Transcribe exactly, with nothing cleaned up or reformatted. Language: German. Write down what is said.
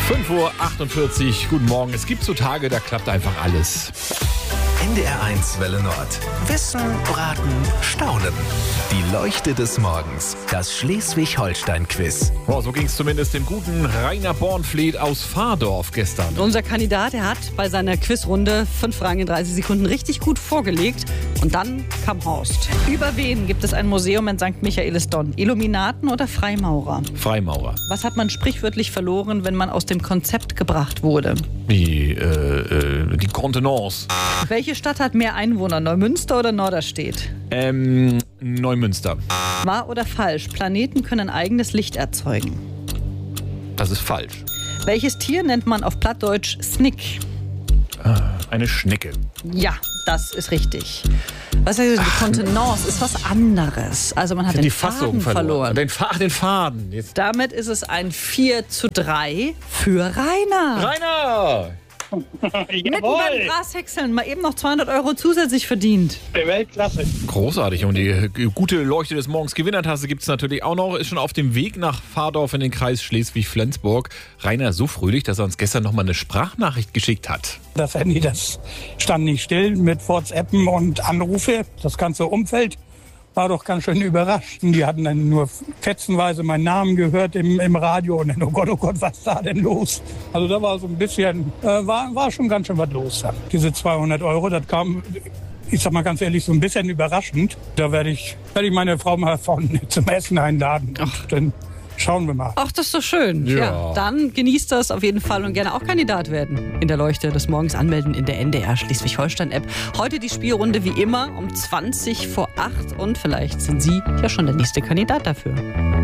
fünf Uhr achtundvierzig, guten Morgen. Es gibt so Tage, da klappt einfach alles. N D R eins Welle Nord. Wissen, Braten, Staunen. Die Leuchte des Morgens. Das Schleswig-Holstein-Quiz. Oh, so ging es zumindest dem guten Rainer Bornfleet aus Fahrdorf gestern. Unser Kandidat, der hat bei seiner Quizrunde fünf Fragen in dreißig Sekunden richtig gut vorgelegt. Und dann kam Horst. Über wen gibt es ein Museum in Sankt Michaelisdonn? Illuminaten oder Freimaurer? Freimaurer. Was hat man sprichwörtlich verloren, wenn man aus dem Konzept gebracht wurde? Die, äh, äh, die Kontenance. Welche Stadt hat mehr Einwohner, Neumünster oder Norderstedt? Ähm, Neumünster. Wahr oder falsch? Planeten können eigenes Licht erzeugen. Das ist falsch. Welches Tier nennt man auf Plattdeutsch Snick? Eine Schnecke. Ja, das ist richtig. Was heißt, die Kontenance ist was anderes. Also man hat den die Faden Fassung verloren. verloren. Den, Fa den Faden. Jetzt. Damit ist es ein vier zu drei für Rainer. Rainer! Mitten beim Grashäckseln mal eben noch zweihundert Euro zusätzlich verdient. Weltklasse. Großartig. Und die gute Leuchte des Morgens Gewinnertasse gibt es natürlich auch noch. Ist schon auf dem Weg nach Fahrdorf in den Kreis Schleswig-Flensburg. Rainer so fröhlich, dass er uns gestern noch mal eine Sprachnachricht geschickt hat. Das Handy, das stand nicht still mit WhatsAppen und Anrufe. Das ganze Umfeld war doch ganz schön überrascht. Die hatten dann nur fetzenweise meinen Namen gehört im, im Radio und dann, oh Gott, oh Gott, was ist da denn los? Also da war so ein bisschen, äh, war, war schon ganz schön was los. Ja. Diese zweihundert Euro, das kam, ich sag mal ganz ehrlich, so ein bisschen überraschend. Da werde ich, werde ich meine Frau mal von zum Essen einladen. Ach. Dann schauen wir mal. Ach, das ist doch schön. Ja. Ja, dann genießt das auf jeden Fall und gerne auch Kandidat werden. In der Leuchte des Morgens anmelden in der N D R Schleswig-Holstein-App. Heute die Spielrunde wie immer um zwanzig vor acht und vielleicht sind Sie ja schon der nächste Kandidat dafür.